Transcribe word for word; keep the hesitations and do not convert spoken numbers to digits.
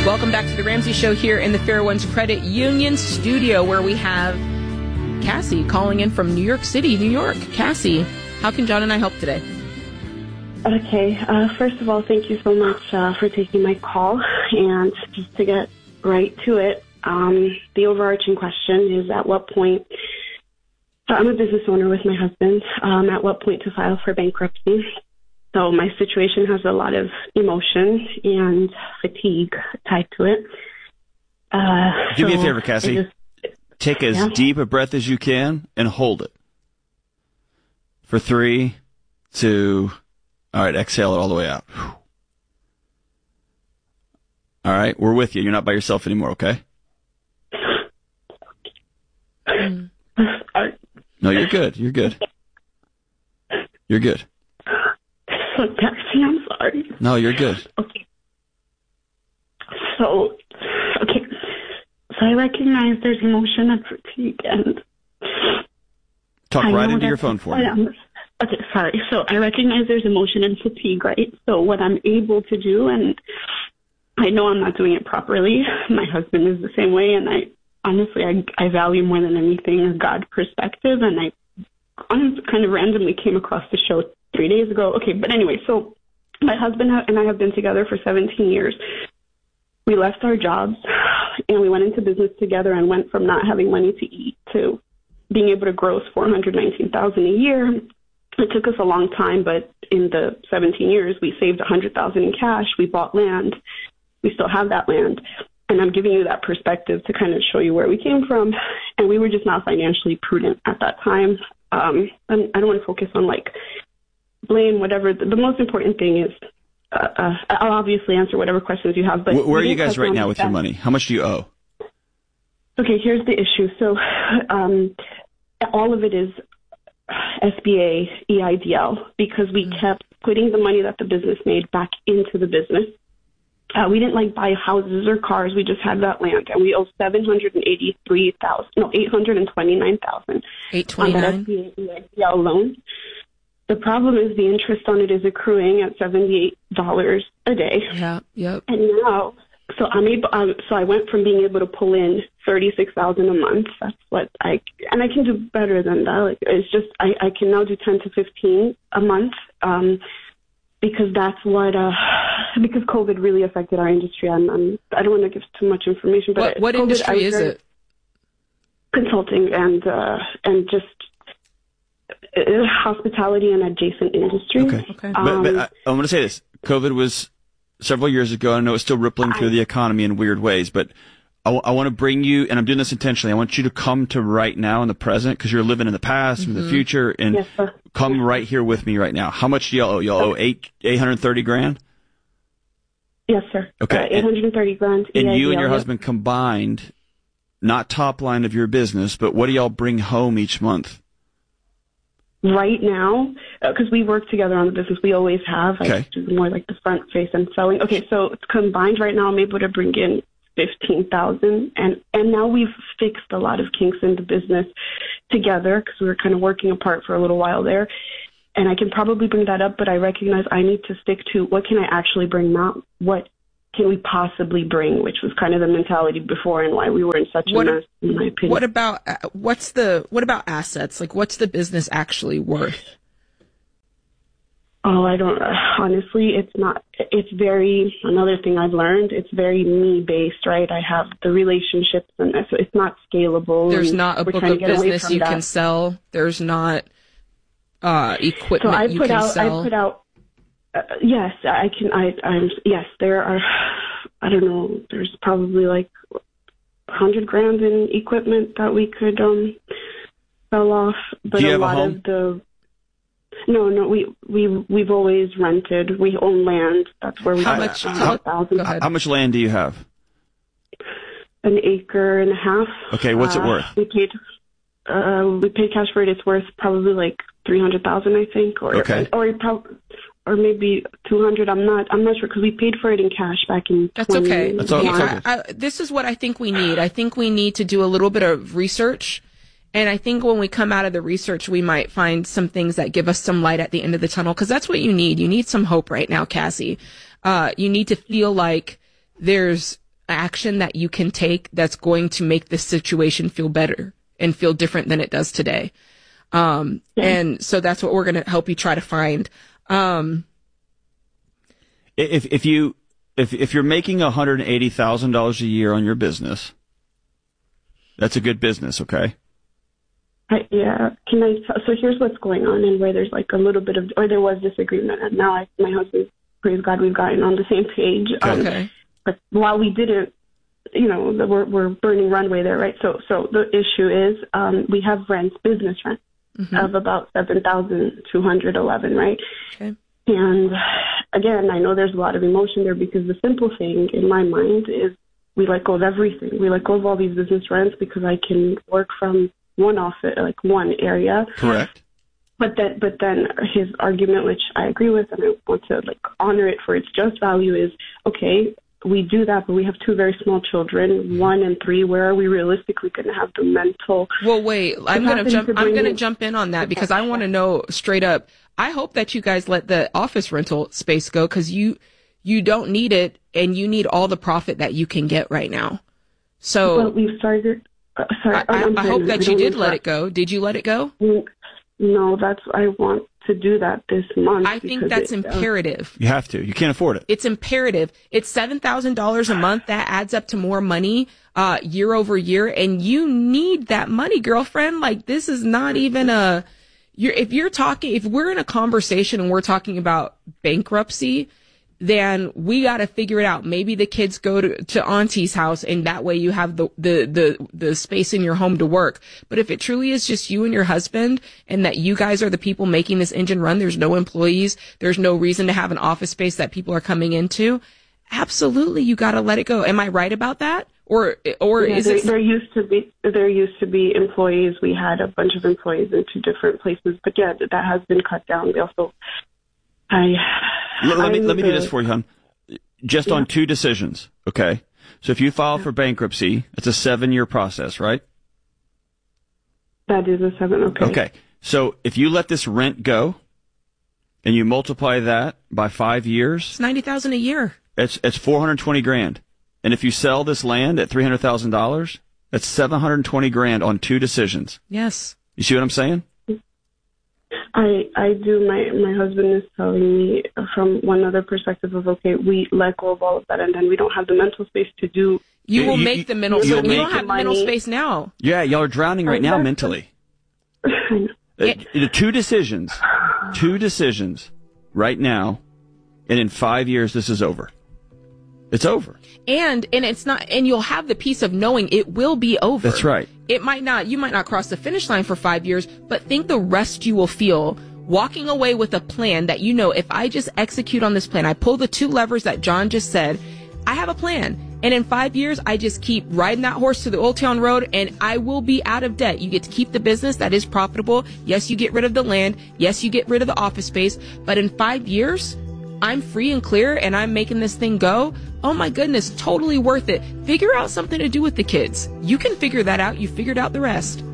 Welcome back to the Ramsey Show here in the Fair Ones Credit Union studio, where we have Cassie calling in from New York City, New York. Cassie, how can John and I help today? Okay. Uh, first of all, thank you so much uh, for taking my call. And just to get right to it, um, the overarching question is at what point, so I'm a business owner with my husband, um, at what point to file for bankruptcy. So my situation has a lot of emotion and fatigue tied to it. Uh, Do me so a favor, Cassie. Just, Take as yeah. deep a breath as you can and hold it. For three, two, all right, exhale it all the way out. All right, we're with you. You're not by yourself anymore, okay? Mm. No, you're good. You're good. You're good. Cassie, I'm sorry. No, you're good. Okay. So, okay. So I recognize there's emotion and fatigue, and Talk I right know into your that's phone for what me. I'm- Okay, sorry. So I recognize there's emotion and fatigue, right? So what I'm able to do, and I know I'm not doing it properly. My husband is the same way, and I honestly, I, I value more than anything a God perspective, and I honestly kind of randomly came across the show three days ago. Okay, but anyway, so my husband and I have been together for seventeen years. We left our jobs, and we went into business together and went from not having money to eat to being able to gross four hundred nineteen thousand dollars a year. It took us a long time, but in the seventeen years, we saved one hundred thousand dollars in cash. We bought land. We still have that land. And I'm giving you that perspective to kind of show you where we came from. And we were just not financially prudent at that time. Um, and I don't want to focus on, like, blame, whatever. The, the most important thing is, uh, uh, I'll obviously answer whatever questions you have. But Where, where are we you didn't guys touch right on now with that. your money? How much do you owe? Okay, here's the issue. So um, all of it is S B A, E I D L, because we mm-hmm. kept putting the money that the business made back into the business. Uh, we didn't like buy houses or cars. We just had that land, and we owe seven hundred eighty-three thousand, no, eight hundred twenty-nine thousand eight twenty-nine on that S B A, E I D L loan. The problem is the interest on it is accruing at seventy-eight dollars a day. Yeah, yep. And now, so I'm able, um, so I went from being able to pull in thirty-six thousand dollars a month. That's what I, and I can do better than that. Like, it's just, I, I can now do ten to fifteen a month, um, because that's what, uh, because COVID really affected our industry. I'm, I'm I don't want to give too much information, but what, what COVID, industry is it? Consulting and, uh, and just, Uh, hospitality and adjacent industries. Okay. okay. Um, but, but I, I'm going to say this. COVID was several years ago. I know it's still rippling through the economy in weird ways, but I, w- I want to bring you, and I'm doing this intentionally, I want you to come to right now in the present, because you're living in the past and mm-hmm. the future, and yes, sir. come yes. right here with me right now. How much do y'all owe? Y'all owe eight, eight hundred thirty grand? Yes, sir. Okay. Uh, eight hundred thirty grand. And E I D L, you and your yep. husband combined, not top line of your business, but what do y'all bring home each month? Right now, because uh, we work together on the business, we always have. I Okay. do more like the front face and selling. Okay, so it's combined right now. I'm able to bring in fifteen thousand, and and now we've fixed a lot of kinks in the business together because we were kind of working apart for a little while there. And I can probably bring that up, but I recognize I need to stick to what can I actually bring, not what can we possibly bring, which was kind of the mentality before and why we were in such What, a mess, in my opinion. what about uh, what's the what about assets? Like, what's the business actually worth? Oh, I don't, uh, honestly, it's not, it's very, another thing I've learned, it's very me-based, right? I have the relationships, and so it's not scalable. There's not a book of business you that. can sell. There's not uh, equipment so I you put can out, sell. I put out, uh, yes, I can, I, I'm, yes, there are, I don't know, there's probably like a hundred grand in equipment that we could um sell off, but Do you a have a lot home? of the, no, no, we, we, we've always rented. We own land. That's where we How got much- a how- thousand. go ahead. How much land do you have? An acre and a half. Okay, what's it Uh, worth? We paid, uh, we paid cash for it. It's worth probably like three hundred thousand, I think, or Okay. or probably, or maybe two hundred. I'm not, I'm not sure because we paid for it in cash back in. That's okay. That's all- that's Yeah, all I, I, this is what I think we need. I think we need to do a little bit of research. And I think when we come out of the research, we might find some things that give us some light at the end of the tunnel, because that's what you need. You need some hope right now, Cassie. Uh, you need to feel like there's action that you can take that's going to make this situation feel better and feel different than it does today. Um, yeah. And so that's what we're going to help you try to find. Um, if, if you, if, if you're making one hundred eighty thousand dollars a year on your business, that's a good business. Okay. I, yeah. Can I, so here's what's going on, and where there's like a little bit of, or there was disagreement, and now I, my husband, praise God, we've gotten on the same page. Um, okay. But while we didn't, you know, we're, we're burning runway there, right? So, so the issue is, um, we have rents, business rent mm-hmm. of about seven thousand two hundred eleven, right? Okay. And again, I know there's a lot of emotion there, because the simple thing in my mind is we let go of everything. We let go of all these business rents because I can work from one office, like one area. Correct. But then, but then his argument, which I agree with, and I want to like honor it for its just value, is okay. We do that, but we have two very small children, one and three. Where are we realistically going to have the mental? Well, wait. I'm going to jump. I'm going to jump in on that because I want to know straight up. I hope that you guys let the office rental space go, because you you don't need it, and you need all the profit that you can get right now. So, well, we've started. Uh, sorry, I, I, I hope that you did let it go. Did you let it go? No, that's I want to do that this month. I think that's it, imperative. You have to. You can't afford it. It's imperative. It's seven thousand dollars a month. That adds up to more money uh, year over year, and you need that money, girlfriend. Like, this is not even a. You're, if you're talking, if we're in a conversation and we're talking about bankruptcy, then we got to figure it out. Maybe the kids go to, to auntie's house, and that way you have the, the, the, the space in your home to work. But if it truly is just you and your husband, and that you guys are the people making this engine run, there's no employees, there's no reason to have an office space that people are coming into, absolutely, you got to let it go. Am I right about that? Or, or yeah, is there, it? There used to be, there used to be employees. We had a bunch of employees in two different places, but yeah, that has been cut down. They also, I, let, let me, let me the, do this for you, hon. Just yeah. on two decisions. Okay. So if you file for bankruptcy, it's a seven year process, right? That is a seven. Okay. Okay. So if you let this rent go and you multiply that by five years, it's ninety thousand a year. It's, it's four hundred twenty grand. And if you sell this land at three hundred thousand dollars, that's seven hundred twenty grand on two decisions. Yes. You see what I'm saying? I I do. My my husband is telling me from one other perspective of, okay, we let go of all of that, and then we don't have the mental space to do. You will you, make you, the mental. You so you don't have the mental space now. Yeah, y'all are drowning right now mentally. uh, two decisions, two decisions right now, and in five years this is over. It's over. And, and it's not, and you'll have the peace of knowing it will be over. That's right. It might not, you might not cross the finish line for five years, but think the rest you will feel walking away with a plan that, you know, if I just execute on this plan, I pull the two levers that John just said, I have a plan. And in five years, I just keep riding that horse to the Old Town Road, and I will be out of debt. You get to keep the business that is profitable. Yes, you get rid of the land. Yes, you get rid of the office space. But in five years, I'm free and clear, and I'm making this thing go. Oh my goodness, totally worth it. Figure out something to do with the kids. You can figure that out. You figured out the rest.